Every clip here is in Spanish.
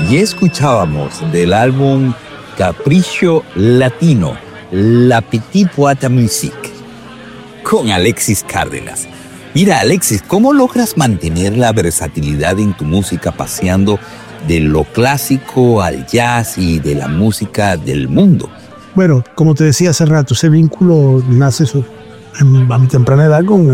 Y escuchábamos del álbum Capricho Latino, La Petite Boîte à Musique, con Alexis Cárdenas. Mira, Alexis, ¿cómo logras mantener la versatilidad en tu música paseando de lo clásico al jazz y de la música del mundo? Bueno, como te decía hace rato, ese vínculo nace a mi temprana edad con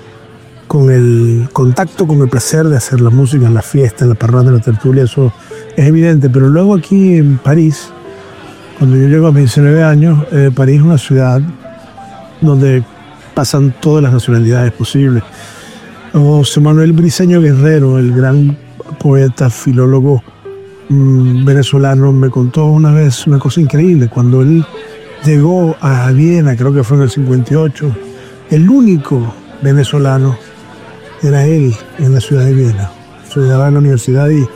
el contacto, con el placer de hacer la música en la fiesta, en la parranda, en la tertulia. Eso es evidente. Pero luego aquí en París, cuando yo llego a mis 19 años, París es una ciudad donde pasan todas las nacionalidades posibles. José Manuel Briceño Guerrero, el gran poeta, filólogo venezolano, me contó una vez una cosa increíble. Cuando él llegó a Viena, creo que fue en el 58, el único venezolano era él en la ciudad de Viena. Estudiaba en la universidad y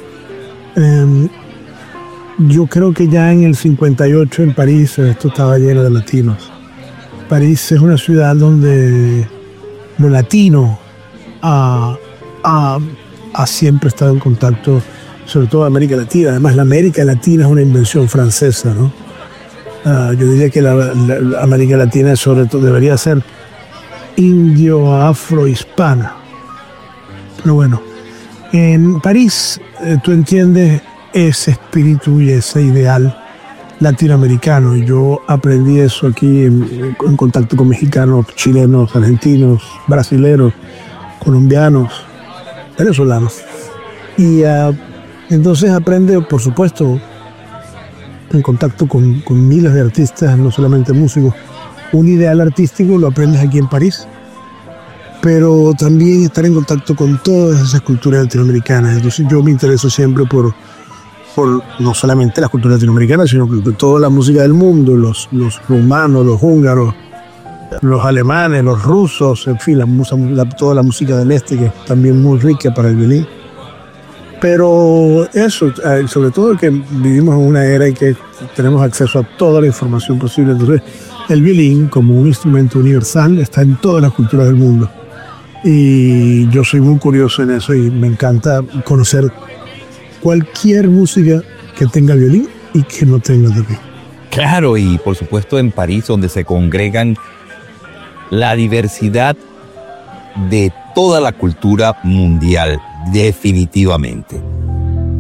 yo creo que ya en el 58 en París esto estaba lleno de latinos. París es una ciudad donde lo latino ha siempre estado en contacto, sobre todo América Latina. Además, la América Latina es una invención francesa, ¿no? Yo diría que la América Latina sobre todo debería ser indio-afro-hispana. Pero bueno, en París tú entiendes ese espíritu y ese ideal latinoamericano. Y yo aprendí eso aquí en contacto con mexicanos, chilenos, argentinos, brasileros, colombianos, venezolanos. Y entonces aprende, por supuesto, en contacto con miles de artistas, no solamente músicos. Un ideal artístico lo aprendes aquí en París, pero también estar en contacto con todas esas culturas latinoamericanas. Entonces yo me intereso siempre por no solamente las culturas latinoamericanas, sino por toda la música del mundo, los rumanos, los húngaros, los alemanes, los rusos, en fin, toda la música del este, que es también muy rica para el violín. Pero eso, sobre todo que vivimos en una era en que tenemos acceso a toda la información posible. Entonces, el violín, como un instrumento universal, está en todas las culturas del mundo. Y yo soy muy curioso en eso y me encanta conocer cualquier música que tenga violín y que no tenga violín. Claro, y por supuesto en París, donde se congregan la diversidad de toda la cultura mundial, definitivamente.